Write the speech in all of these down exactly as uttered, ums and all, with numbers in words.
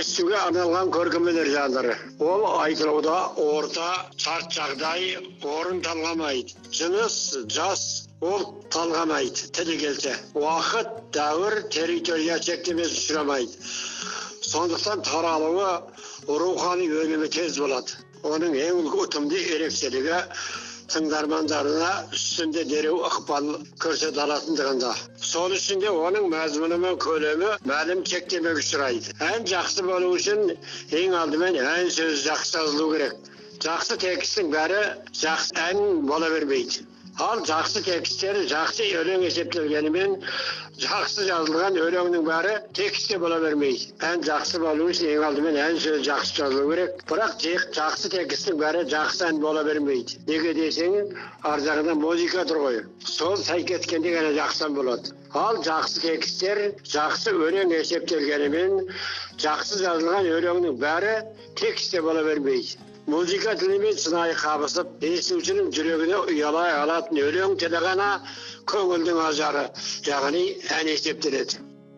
естуге арналған көркемдер жанры. Ол айтылуда орта, шарт жағдай, орын талғамайды. Жыныс, жас, ол талғамайды, тілі келсе. Уақыт, дәуір, территория шектемесі ұшырамайды. Сондықтан таралуы рухани өнімі тез болады. Оның ең ұтымды ерекшелігі тыңдармандарына үстінде дереу ықпал көрсете алатындығында. Сол үшінде оның мазмұны мен көлемі мәлім шектемеге ұшырайды. Ән жақсы болу үшін ең алдымен ән сөзі жақсы жазылу керек. Жақсы текстің бәрі жақсы ән бола бермейді. Ал жақсы текстер жақсы өлең есептелгенімен жақсы жазылған өлеңнің бәрі текстте бола бермейді. Ән жақсы болу үшін ең алдымен ән сөзі жақсы жазылу керек. Бірақ тек жақсы текстің бәрі жақсы ән бола бермейді. Неге десең, ар жағында музыка тұр ғой. Сол сәйкескенде ғана жақсы ән болады. Ал жақсы текстер жақсы өлең есептелгенімен жақсы жазылған өлеңнің бәрі текстте бола бермейді. Музыка тілімен сынай қабысып, естушінің жүрегіне ұялай алатын өлең тілі ғана көңілдің ажары, яғни ән есептеледі.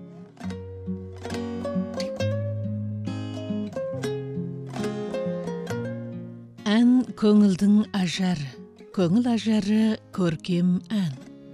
Ән көңілдің ажары, көңіл ажары көркем ән.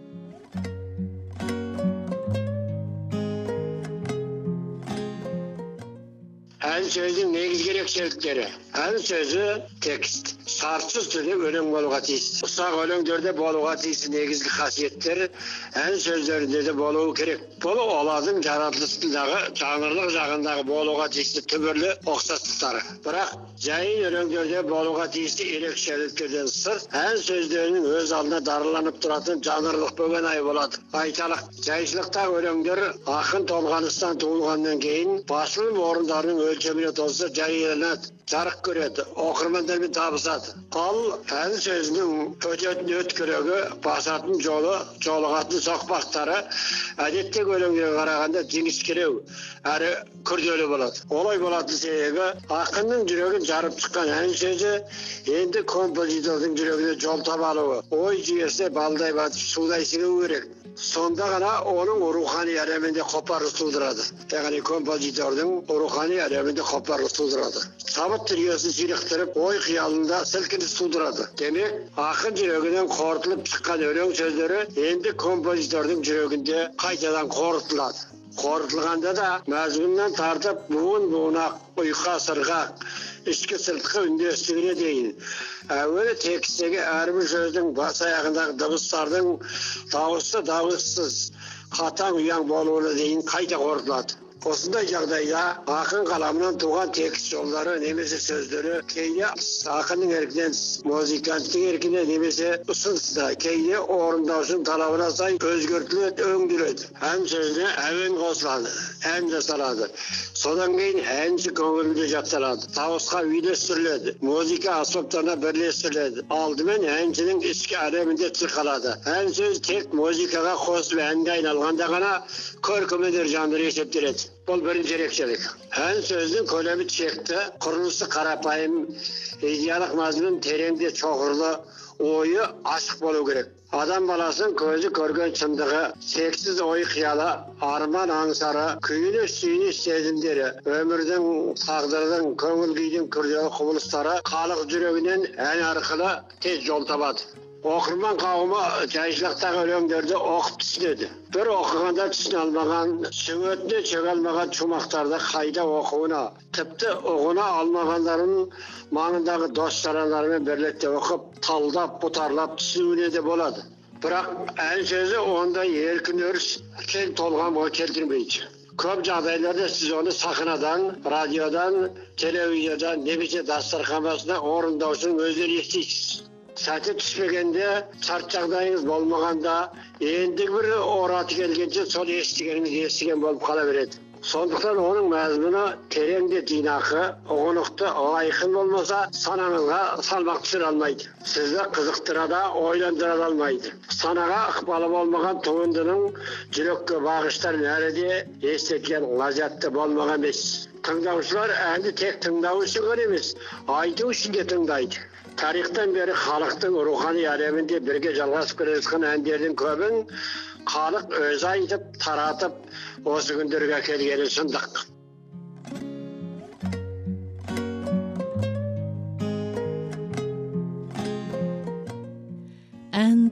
Ән сөздің негізгі ерекшеліктері. Ән сөзі текст. Шартсыз түрде өлең болуға тиіс. Ұсақ өлеңдерде болуға тиіс негізгі қасиеттер ән сөздерінде де болуы керек. Бұл олардың жаратылысындағы жанрлық жағындағы болуға тиісті түбірлі ұқсастықтары. Бірақ жайын өлеңдерде болуға тиісті ерекшеліктерден сырт, ән сөздерінің өз алдына дарыланып тұратын жанрлық бөгенайы болады. Айталық, жайшылықтағы өлеңдер ақын толғаныстан туылғаннан кейін басылым орындарының өлшеміне толса жайыланады, жарық көреді, оқырмандармен табысады. Ал ән сөзінің өтетін өткірегі, басатын жолы, жолығатын соқпақтары әдеттегі өлеңдерге қарағанда жіңішкелеу әрі күрделі болады. Олай болатын себебі ақынның жүрегін жарып шыққан ән сөзі енді композитордың жүрегіне жол таба алуы, ой жүйесіне балдай батып судай сіңуі керек. Сонда ғана оның рухани әлемінде қопарылыс тудырады. Яғни композитордың рухани әлемінде қопарылыс тудырады. Сабыт дүниесін сүйректіріп, ой қиялында сілкініс тудырады. Демек, ақын жүрегінен қорытылып шыққан өлең сөздері енді композитордың жүрегінде қайтадан қорытылады. Қорытылғанда да мәзмұннан тартып буын-буынақ, ұйқа сырғақ, ішкі сыртқы үндестігіне дейін әуелі текстегі әрбір сөздің бас аяғындағы дыбыстардың дауысты дауыссыз қатаң ұяң болуына дейін қайта қорытылады. Осындай жағдайда ақын қаламынан туған текст жолдары немесе сөздері кейде ақынның еркінен, музыканттың еркіне немесе ұсынысына, кейде орындаушының талабына сай өзгертіледі, өңделеді. Ән сөзіне әуен қосылады, ән жасалады. Содан кейін әнші көңілінде жатталады, дауысқа үйлестіріледі, музыка аспаптарына бірлестіріледі. Алдымен әншінің ішкі әлемінде шырқалады. Ән сөз тек музыкаға қосылып әнге айналғанда ғана көркемдер жанры есептеледі. Бұл бірінші ерекшелік. Ән сөздің көлемі шекті, құрылысы қарапайым, идеялық мазмұн тереңде шоғырлы, ойы ашық болу керек. Адам баласын көзі көрген шындығы, шексіз ой қиялы, арман аңсары, күйініш сүйініш сезімдері, өмірдің, тағдырдың, көңіл күйдің күрделі құбылыстары халық жүрегінен ән арқылы тез жол табады. Оқырман қауымы жайшылықтағы өлеңдерді оқып түсінеді. Бір оқығанда түсіне алмаған, сөңетіне шөге алмаған шумақтарды қайда оқуына, тіпті ұғына алмағандарын маңындағы дос жарандарымен бірлікте оқып, талдап, бұтарлап түсінуіне де болады. Бірақ ән сөзі ондай еркін өріс кең толғам ой келтірмейді. Көп жағдайларда сіз оны сахнадан, радиодан, телевизиядан, немесе дастархан басында орындаушының өздері естисіз. Сәті түспегенде, шарт жағдайыңыз болмағанда, ендігі бір ораты келгенше сол естігеніңіз естіген болып қала береді. Сондықтан оның мәзмұны тереңде жинақы, ұғынықты, айқын болмаса, санаңызға салмақ түсіре алмайды. Сізді қызықтыра да, ойландыра алмайды. Санаға ықпалы болмаған туындының жүрекке бағыштарын әлі де естеткен ләззатты болмаған емес. Тыңдаушылар әнді тек тыңдау үшін ғана емес, айту үшін де тыңдайды. Тарихтан бері халықтың рухани әлемінде бірге жалғасып келе жатқан әндердің көбін халық өзі айтып, таратып, осы күндерге келгені шындық.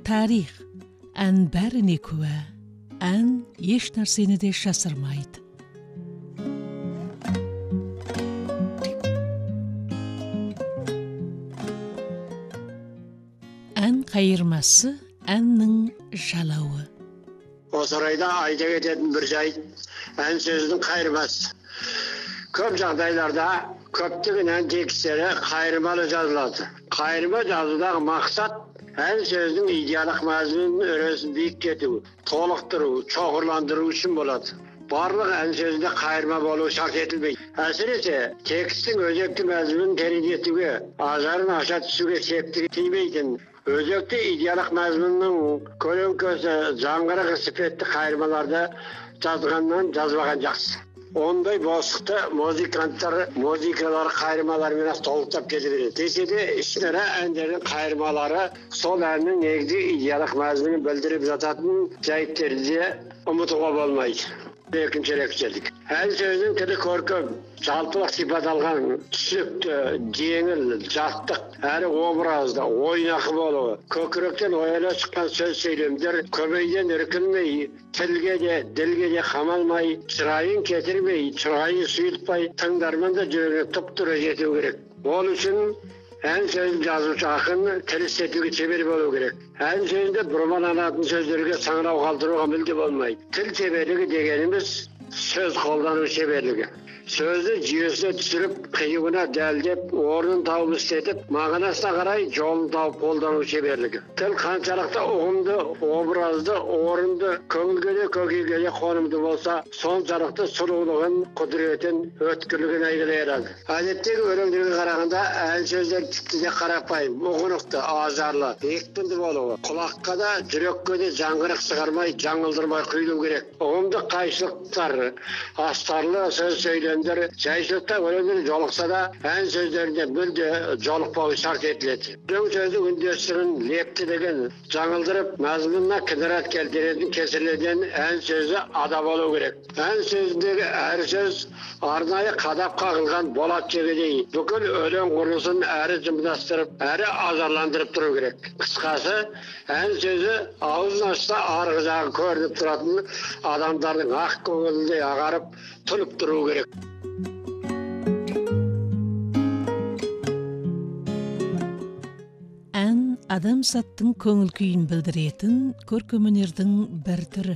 тарих. Ән бәріне куә. Ән еш нәрсені де жасырмайды. Ән қайырмасы, әннің жалауы. Осы орайда айта кететін бір жайт, ән сөздің қайырмасы. Көп жағдайларда көптеген ән текстері қайырмалы жазылады. Қайырма жазудағы мақсат ән сөздің идеялық мазмұнының өресін биіктету, толықтыру, шоғырландыру үшін болады. Барлық ән сөзінде қайырма болу шарт етілмейді. Әсіресе текстің өзекті мазмұнын тереңдетуге, ажарын аша түсуге септігі тимейтін өзекті идеялық мазмұнның көлеңкесі жаңғырық іспетті қайырмаларды жазғаннан жазбаған жақсы. Ондай босықты музыканттар музыкалары қайырмаларымен толықтап кете береді. Десе де ішінара әндердің қайырмалары сол әннің негізгі идеялық мазмұнын білдіріп жататын жайттерді де ұмытуға болмайды. Екінші рекселік. Ән сөздің тілі көркем, жалпылық сипат алған, түсінікті, жеңіл, жаттық, әрі образды, ойнақы болуы, көкіректен ояна шыққан сөз сөйлемдер көмейден іркілмей, тілге де, ділге де қамалмай, шырайын кетірмей, шырайын сұйылтпай, тыңдарманда жүрегіне тұп-тура жету керек. Ол үшін ән сөзін жазушы ақын тіл істетуге шебер болу керек. Ән сөзінде бұрмаланатын сөздерге саңырау қалдыруға мүлде болмайды. Тіл шеберлігі дегеніміз сөз қолдану шеберлігі. Сөзді жүйесіне түсіріп, қиюына дәлдеп, орнын тауып істетіп, мағынасына қарай жолын тауып қолдану шеберлігі. Тіл қаншалықты ұғымды, образды, орынды, көңілге де, көкейге де қонымды болса, соншалықты сұлулығын, құдіретін, өткірлігін әйгілейді. Әдеттегі өлеңдерге қарағанда ән сөздер тіпті де қарапайым, ұғынықты, ажарлы, екпінді болуы, құлаққа да, жүрекке де жаңғырық шығармай, жаңылдырмай құйылу керек. Ұғымдық қайшылықтар, астарлы сөз сөйлем жайшылықта өлеңдер жолықса да, ән сөздерінде мүлде жолықпауы шарт етіледі. Өлең сөздің үндестігін лептілігін жаңылдырып, мазмұнына кінәрат келтіретін кесірлерден ән сөзі ада болу керек. Ән сөзіндегі әр сөз арнайы қадап қағылған болат жегедей бүкіл өлең құрылысын әрі жымдастырып, әрі ажарландырып тұру керек. Қысқасы, ән сөзі аузын ашса арғы жағы көрініп тұратын адамдардың ақ көңілінде ағарып тұнып тұру керек. Ән адам заттың көңіл күйін білдіретін көркем өнердің бір түрі.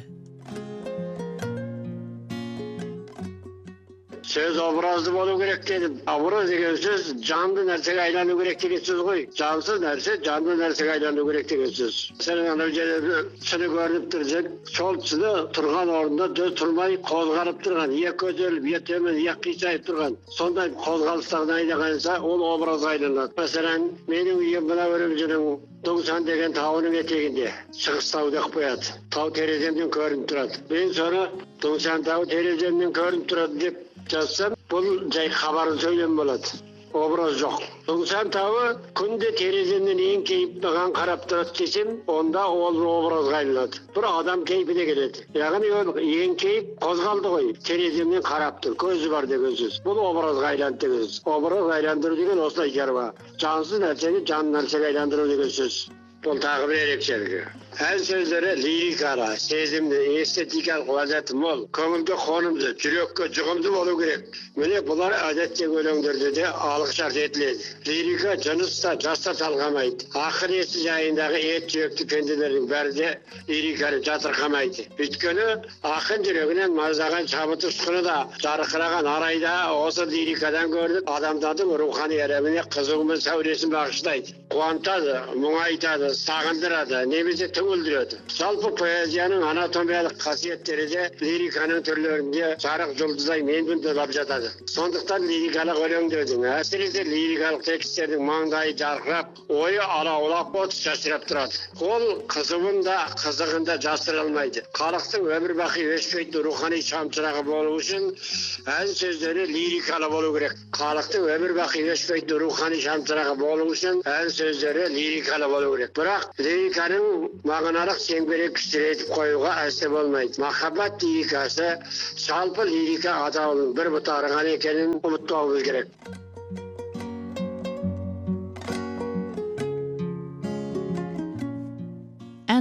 Сөз образды болу керек дедім. Образ деген сөз жанды нәрсеге айлану керек деген сөз ғой. Жансыз нәрсе жанды нәрсеге айлану керек деген сөз. Сенің анау жерде түсіні көрініп тұрсаң, сол түсіні тұрған орнында дөз тұрмай қозғалып тұрған, е көтеріліп, е төмен, е қисайып тұрған. Сондай қозғалыстардан айналғанса, ол образға айланады. Мәселен, менің үйім мына өрімжінің Доңсан деген тауының етегінде, шығыс тау деп қояды. Тау тереземнен көрініп тұрады. Мен соны Доңсан тау тереземнен көрініп тұрады деп жазсам, бұл жай хабарын сөйлем болады. Образ жоқ. Доңсан тауы күнде тереземнен еңкейіп маған қарап тұрады десем, онда ол образға айналады. Бір адам кейпіне келеді. Яғни ол еңкейіп қозғалды ғой, тереземнен қарап тұр, көзі бар деген сөз. Бұл образға айланды деген сөз. Образ айландыру деген осылай шаруа. Жансыз нәрсені жан нәрсеге айландыру деген сөз. Бұл тағы бір ерекшелігі. Ән сөздері лирикалы, сезімді, эстетикалық ләззаты мол, көңілге қонымды, жүрекке жұғымды болу керек. Міне бұлар әдеттегі өлеңдерде де алғышарт етіледі. Лирика жыныста, жаста талғамайды. Ақыр есі жайындағы ет жүректі пенделердің бәрі де лириканы жатырқамайды. Өйткені ақын жүрегінен маздаған шабыт ұшқыны да, жарқыраған арайда осы лирикадан көрініп, адамдардың рухани әлеміне қызығы мен сәулесін бағыштайды. Қуантады, мұңайтады, сағындырады, немесе түңілдіреді. Жалпы поэзияның анатомиялық қасиеттері де лириканың түрлерінде жарық жұлдыздай менміндеп жатады. Сондықтан лирикалық өлеңдердің, әсіресе лирикалық тексттердің маңдайы жарқырап, ойы алаулап, от шашырап тұрады. Ол қызуын да, қызығын да жасыра алмайды. Халықтың өмір бақи өшпейтін рухани шамшырағы болу үшін ән сөздері лирикалы болу керек. Халықтың өмір бақи өшпейтін рухани шамшырағы болу үшін ән сөздері лирикалы болу керек. Бірақ лириканың мағыналық шеңберін кішірейтіп қоюға әсте болмайды. Махаббат лирикасы жалпы лирика атауының бір бұтағы ғана екенін ұмытпауымыз керек.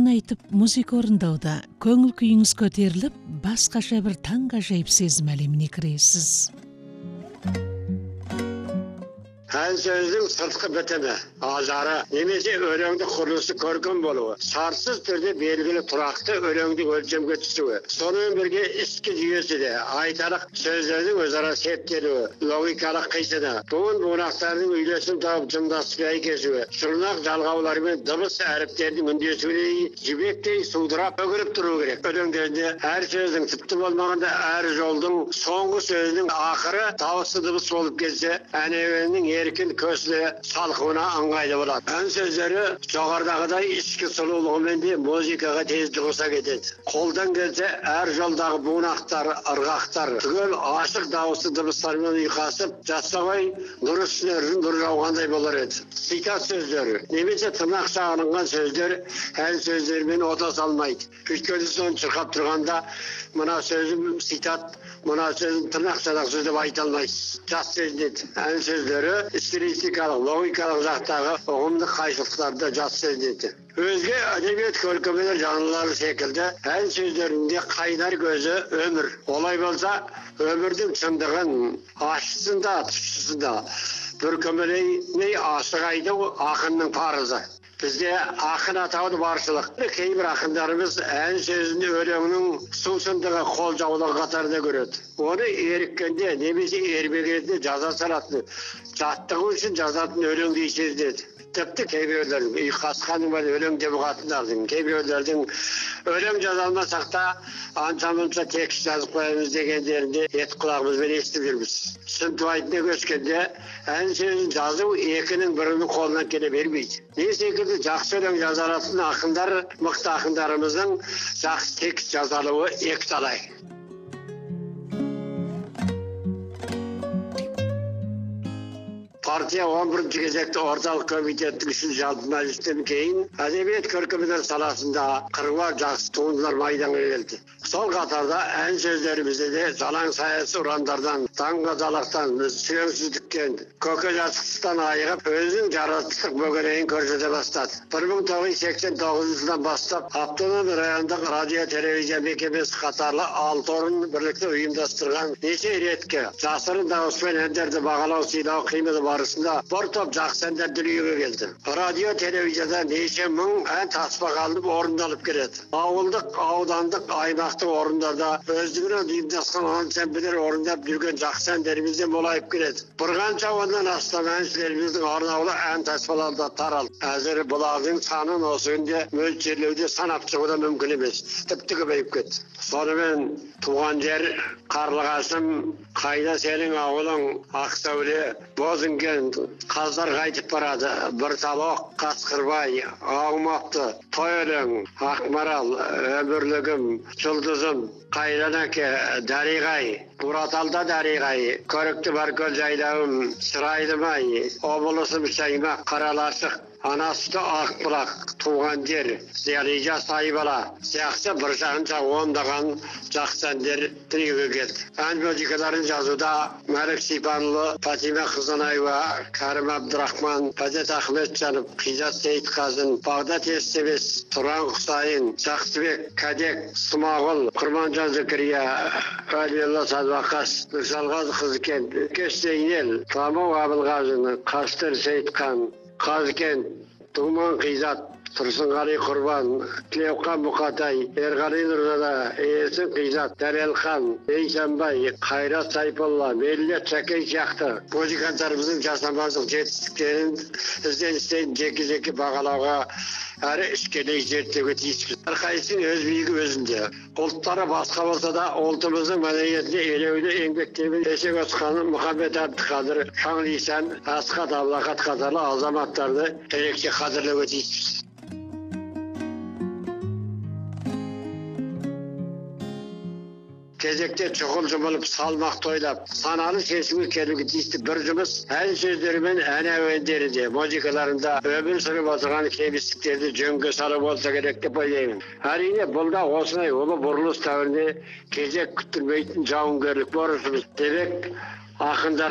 ән айтып, музыка орындауда көңіл күйіңіз көтеріліп, басқаша бір таңғажайып сезім әлеміне кіресіз. Ән сөздің сыртқы бітімі, ажары, немесе өлеңді құрылысы көркем болуы, шартсыз түрде белгілі тұрақты өлеңді өлшемге түсуі, сонымен бірге ішкі жүйесі де, айталық сөздердің өзара септелуі, логикалық қисыны, буын буынақтардың үйлесім тауып жымдасып кесуі, шұрнақ жалғаулар мен дыбыс әріптердің үндесуіне жібектей судырап өгіліп тұру керек. Өлеңдерінде әр сөздің, тіпті болмағанда әр жолдың соңғы сөзінің ақыры дауысты дыбыс болып келсе, әнеуеннің еркін көзлі салқуына ыңғайлы болады. Ән сөздері жоғарыдағыдай ішкі сұлулығымен де музыкаға тез жұғыса кетеді. Қолдан келсе әр жолдағы буынақтар, ырғақтар түгел ашық дауысты дыбыстармен ұйқасып, жасамай нұр үстіне нұр жауғандай болар еді. Цитат сөздері, немесе тырнақ шағылынған сөздер ән сөздерімен ота салмайды. Өйткені соны шырқап тұрғанда мына сөзім цитат, мына сөзім тырнақ шадақ сөз деп айта алмайсыз. Жас сезінеді. Ән сөздері стилистикалық, логикалық жақтағы ұғымдық қайшылықтарда жас сезінеді. Өзге әдебиет көркемдер жанрлары секілді ән сөздерінде қайнар көзі өмір. Олай болса, өмірдің шындығын ащысын да, тұщысын да бүркемелей ашық айту ақынның парызы. Бізде ақын атауы баршылық. Кейбір ақындарымыз ән сөзін өлеңнің сусындығы қолжаулығы қатарында көреді. Оны еріккенде немесе ермегенде жаза салатын, жаттығы үшін жазатын өлең дей сезінеді. Тіпті кейбіреулердің ұйқасқаның бар өлең деп ұғатындардың, кейбіреулердің өлең жаза алмасақ та анша-мұнша текст жазып қоямыз дегендерінде ет құлағымызбен естіп жүрміз. Шынтуайтына көшкенде ән сөзін жазу екінің бірінің қолынан келе бермейді. Не секілді жақсы өлең жаза алатын ақындар, мықты ақындарымыздың жақсы текст жазалуы екіталай. Партия он бірінші кезекте орталық комитеттің үшін жалпы мәжілістен кейін әдебиет көркемдер саласында қыруар жақсы туындылар майданға келді. Сол қатарда ән сөздерімізде де жалаң саяси ұрандардан, таңғажалықтан, сүйеңсіздіктен, көке жасықтан айығып, өзінің жаратылыстық бөгелегін көрсете бастады. бір мың тоғыз жүз сексен тоғызыншы жылдан бастап автономия райондық радио телевизия мекемесі қатарлы алты орын бірлікте ұйымдастырған неше ретке жасырын дауыспен әндерді бағалау сыйлау қимылы барысында бір топ жақсы әндер дүниеге келді. Радио телевизияда неше мың ән таспаға алынып орындалып келеді. Ауылдық, аудандық, аймақтық орындарда өздігінен ұйымдасқан ансамбльдер орындап жүрген жақсы әндерімізден молайып келеді. Bir qancha ondan астам әншілеріміздің арнаулы ән таспаларында таралды. Әзір бұлардың санын осы күнде мөлшерлеуде санап шығу мүмкін емес. Тіпті көбейіп кетті. Сонымен туған жер Қарлығашым, қайда сенің ауылың Ақсәуле, бозынген қаздар қайтып барады. Bir талоқ, Қасқырбай, Аумақты, той өлең, Ақмарал, өмірлігім, жұлдызым, Қайран әке, Дариғай, Бураталда Дариғай, көрікті бар көл жайлауым, Сырайдымай, облысым Шаймақ, Қаралашық, Анасты Ақбұлақ, туған жер, Зиялija Сайбала, сияқты бір жағынша ондаған жақсы әндер дүниеге келді. Ән музыкаларын жазуда Мәлік Сипанұлы, Фатима Қызанаева, Кәрім Абдырахман, Пазет Ахметжанов, Қизат Сейітқазын, Бағдат Естемес, Тұран Құсайын, Жақсыбек, Кәдек, Смағұл, Құрманжан Зікірия, Әлиолла Садуақас, Нұрсалғазы Қызыкен, Кеш Зейнел, Тамау Абылғазыны, Қастыр Сейітқан, Қазкен, Думан Қизат, Тұрсынғали Құрбан, Тілеуқан Мұқатай, Ерғали Нұрзада, Есін Қизат, Дәрелхан, Ейсенбай, Қайрат Сайполла, Меллет Шәкей сияқты музыканттарымыздың жасампаздық жетістіктерін ізденістен жеке-жеке бағалауға әрі ішкелей зерттеуге тиіспіз. Әрқайсының өз биігі өзінде. Ұлттары басқа болса да, ұлтымыздың мәдениетіне елеулі еңбектерімен есек осқаны Мұхаммед Әбдіқадыр, Шаңлисан, Асқат Аблақат қатарлы азаматтарды ерекше қадірлеуге тиіспіз. Кезекте чұғыл жұмылып, салмақ тойлап, саналы шешімге келуге тиісті бір жұмыс ән сөздері мен ән әуендерінде, музыкаларында өмір сүріп отырған кемістіктерді жөнге салу болса керек деп ойлаймын. Әрине, бұл да осындай ұлы бұрылыс дәуірінде кезек күттірмейтін жауынгерлік борышымыз. Демек, ақындар